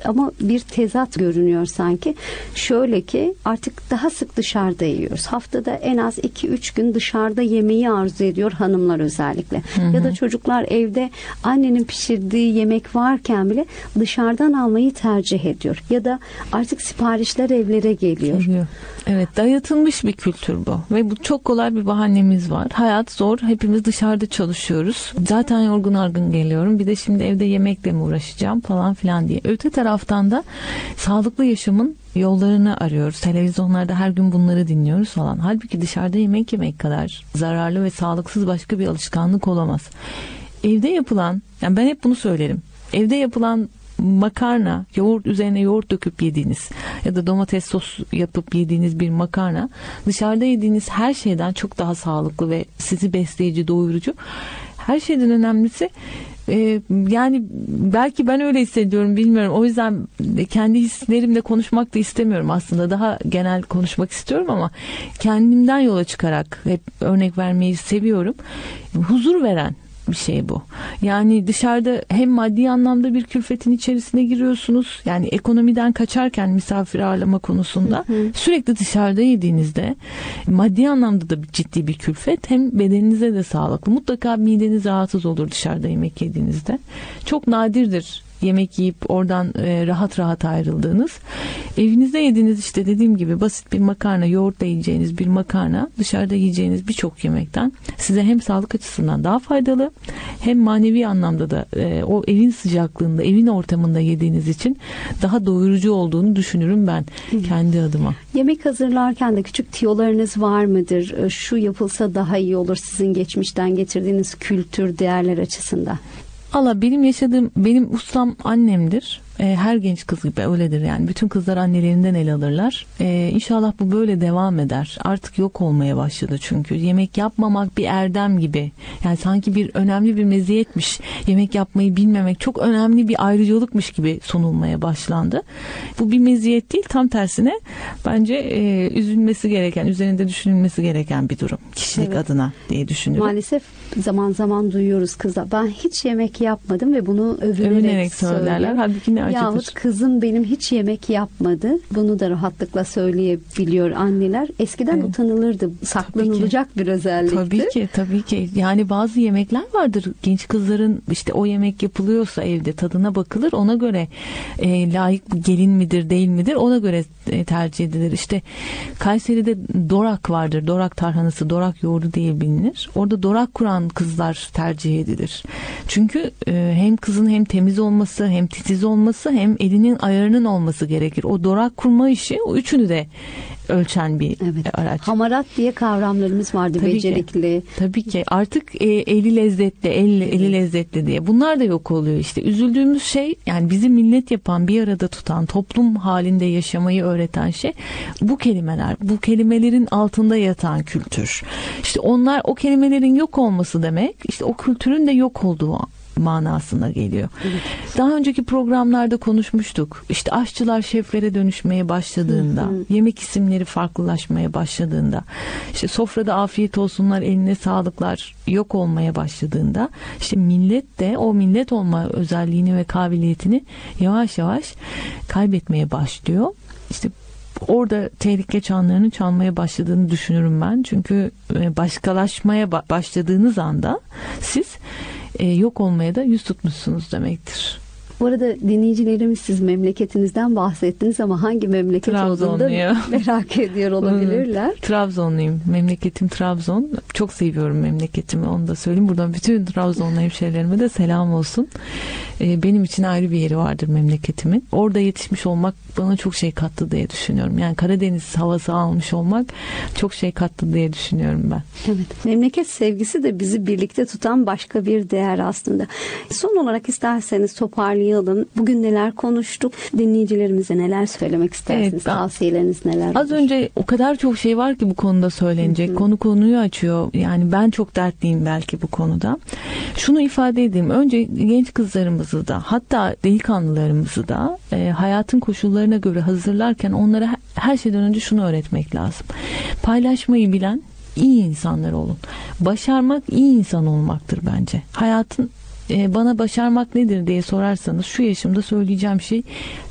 ama bir tezat görünüyor sanki. Şöyle ki artık daha sık dışarıda yiyoruz. Haftada en az 2-3 gün dışarıda yemeği arzu ediyor hanımlar özellikle. Ya da çocuklar evde annenin pişirdiği yemek varken bile dışarıdan almayı tercih ediyor. Ya da artık siparişler evlere geliyor. Evet, dayatılmış bir kültür bu. Ve bu çok kolay bir bahanemiz var. Hayat zor. Hepimiz dışarıda çalışıyoruz. Zaten yorgun argın geliyorum. Bir de şimdi evde yemekle mi uğraşacağım falan filan diye. Öte taraftan da sağlıklı yaşamın yollarını arıyoruz. Televizyonlarda her gün bunları dinliyoruz falan. Halbuki dışarıda yemek yemek kadar zararlı ve sağlıksız başka bir alışkanlık olamaz. Evde yapılan, yani ben hep bunu söylerim. Evde yapılan makarna, yoğurt üzerine yoğurt döküp yediğiniz ya da domates sos yapıp yediğiniz bir makarna dışarıda yediğiniz her şeyden çok daha sağlıklı ve sizi besleyici, doyurucu. Her şeyden önemlisi yani belki ben öyle hissediyorum, bilmiyorum. O yüzden kendi hislerimle konuşmak da istemiyorum aslında. Daha genel konuşmak istiyorum ama kendimden yola çıkarak hep örnek vermeyi seviyorum. Huzur veren bir şey bu. Yani dışarıda hem maddi anlamda bir külfetin içerisine giriyorsunuz. Yani ekonomiden kaçarken misafir ağırlama konusunda sürekli dışarıda yediğinizde maddi anlamda da ciddi bir külfet, hem bedeninize de sağlıklı. Mutlaka mideniz rahatsız olur dışarıda yemek yediğinizde. Çok nadirdir yemek yiyip oradan rahat rahat ayrıldığınız. Evinizde yediğiniz, işte dediğim gibi basit bir makarna, yoğurtla yiyeceğiniz bir makarna dışarıda yiyeceğiniz birçok yemekten size hem sağlık açısından daha faydalı, hem manevi anlamda da o evin sıcaklığında, evin ortamında yediğiniz için daha doyurucu olduğunu düşünürüm ben kendi adıma. Yemek hazırlarken de küçük tiyolarınız var mıdır? Şu yapılsa daha iyi olur sizin geçmişten getirdiğiniz kültür, değerler açısından. Allah, benim ustam annemdir. Her genç kız gibi öyledir yani. Bütün kızlar annelerinden el alırlar. İnşallah bu böyle devam eder. Artık yok olmaya başladı çünkü. Yemek yapmamak bir erdem gibi. Yani sanki bir önemli bir meziyetmiş. Yemek yapmayı bilmemek çok önemli bir ayrıcalıkmış gibi sunulmaya başlandı. Bu bir meziyet değil. Tam tersine bence üzülmesi gereken, üzerinde düşünülmesi gereken bir durum. Kişilik adına diye düşünüyorum. Maalesef zaman zaman duyuyoruz kızlar. Ben hiç yemek yapmadım ve bunu övünerek söylerler. Halbuki ne acıdır. Yahut kızım benim hiç yemek yapmadı. Bunu da rahatlıkla söyleyebiliyor anneler. Eskiden utanılırdı. Saklanılacak bir özellikti. Tabii ki. Yani bazı yemekler vardır. Genç kızların işte o yemek yapılıyorsa evde tadına bakılır. Ona göre layık bir gelin midir değil midir ona göre tercih edilir. İşte Kayseri'de dorak vardır. Dorak tarhanası, dorak yoğurdu diye bilinir. Orada dorak kuran kızlar tercih edilir. Çünkü hem kızın hem temiz olması, hem titiz olması, hem elinin ayarının olması gerekir. O dorak kurma işi o üçünü de ölçen bir araç. Hamarat diye kavramlarımız vardı. Tabii becerikli. Tabii ki. Artık eli lezzetli, eli lezzetli diye. Bunlar da yok oluyor işte. Üzüldüğümüz şey, yani bizi millet yapan, bir arada tutan, toplum halinde yaşamayı öğreten şey bu kelimeler. Bu kelimelerin altında yatan kültür. İşte o kelimelerin yok olması demek, işte o kültürün de yok olduğu manasına geliyor. Evet. Daha önceki programlarda konuşmuştuk. İşte aşçılar şeflere dönüşmeye başladığında, yemek isimleri farklılaşmaya başladığında, işte sofrada afiyet olsunlar, eline sağlıklar yok olmaya başladığında, işte millet de o millet olma özelliğini ve kabiliyetini yavaş yavaş kaybetmeye başlıyor. İşte orada tehlike çanlarının çalmaya başladığını düşünürüm ben. Çünkü başkalaşmaya başladığınız anda siz yok olmaya da yüz tutmuşsunuz demektir. Bu arada dinleyicilerimiz, siz memleketinizden bahsettiniz ama hangi memleket olduğunu da merak ediyor olabilirler. Trabzonluyum. Memleketim Trabzon. Çok seviyorum memleketimi, onu da söyleyeyim. Buradan bütün Trabzonlu hemşehrilerime de selam olsun. Benim için ayrı bir yeri vardır memleketimin. Orada yetişmiş olmak bana çok şey kattı diye düşünüyorum. Yani Karadeniz havası almış olmak çok şey kattı diye düşünüyorum ben. Evet. Memleket sevgisi de bizi birlikte tutan başka bir değer aslında. Son olarak isterseniz toparlayalım. Bugün neler konuştuk? Dinleyicilerimize neler söylemek istersiniz? Evet, tavsiyeleriniz neler? Az önce o kadar çok şey var ki bu konuda söylenecek. Konu konuyu açıyor. Yani ben çok dertliyim belki bu konuda. Şunu ifade edeyim. Önce genç kızlarımızı da, hatta delikanlılarımızı da hayatın koşullarına göre hazırlarken onlara her şeyden önce şunu öğretmek lazım. Paylaşmayı bilen iyi insanlar olun. Başarmak iyi insan olmaktır bence. Hayatın bana başarmak nedir diye sorarsanız şu yaşımda söyleyeceğim şey